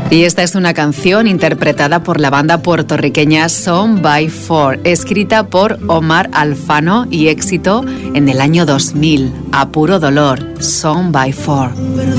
Y esta es una canción interpretada por la banda puertorriqueña Son by Four, escrita por Omar Alfano y éxito en el año 2000. A puro dolor, Son by Four.